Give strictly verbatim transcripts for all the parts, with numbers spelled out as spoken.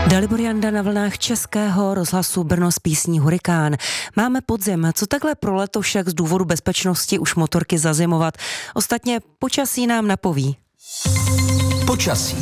Dalibor Janda na vlnách Českého rozhlasu Brno s písní Hurikán. Máme podzim, co takhle pro letošek z důvodu bezpečnosti už motorky zazimovat. Ostatně počasí nám napoví. Počasí.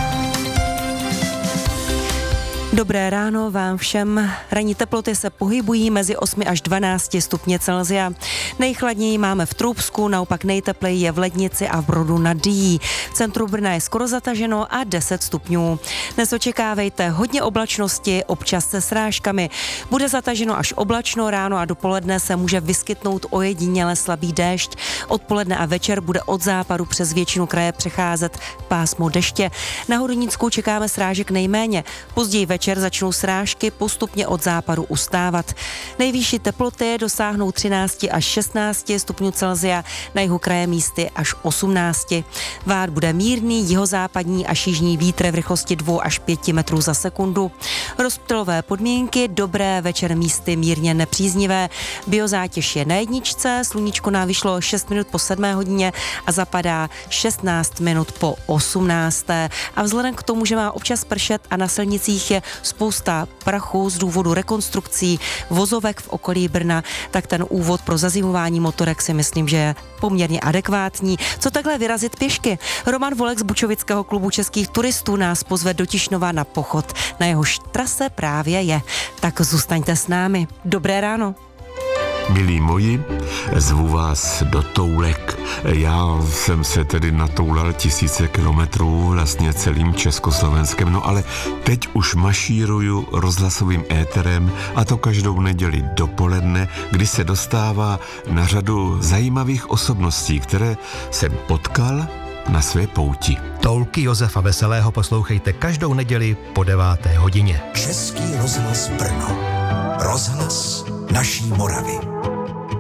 Dobré ráno vám všem. Ranní teploty se pohybují mezi osmi až dvanácti stupně Celsia. Nejchladněji máme v Trůbsku, naopak nejtepleji je v Lednici a v Brodu nad Dyjí. V centru Brna je skoro zataženo a deset stupňů. Dnes očekávejte hodně oblačnosti, občas se srážkami. Bude zataženo až oblačno, ráno a dopoledne se může vyskytnout ojediněle slabý déšť. Odpoledne a večer bude od západu přes většinu kraje přecházet pásmo deště. Na Hodonínsku čekáme srážek nejméně. Později večer začnou srážky postupně od západu ustávat. Nejvyšší teploty dosáhnou třináct až šestnáct stupňů Celsia, na jihu kraje místy až osmnáct. Vát bude mírný, jihozápadní až jižní vítr v rychlosti dva až pět metrů za sekundu. Rozptylové podmínky, dobré, večer místy mírně nepříznivé. Biozátěž je na jedničce, sluníčko nám vyšlo šest minut po sedmé hodině a zapadá šestnáct minut po osmnácté. A vzhledem k tomu, že má občas pršet a na silnicích je spousta prachu z důvodu rekonstrukcí vozovek v okolí Brna, tak ten úvod pro zazimování motorek si myslím, že je poměrně adekvátní. Co takhle vyrazit pěšky? Roman Volek z Bučovického klubu českých turistů nás pozve do Tišnova na pochod. Na jehož trase právě je. Tak zůstaňte s námi. Dobré ráno. Milí moji, zvu vás do Toulek. Já jsem se tedy natoulal tisíce kilometrů vlastně celým Československem, no ale teď už mašíruju rozhlasovým éterem a to každou neděli dopoledne, kdy se dostává na řadu zajímavých osobností, které jsem potkal na své pouti. Toulky Josefa Veselého poslouchejte každou neděli po deváté hodině. Český rozhlas Brno. Rozhlas naší Moravy.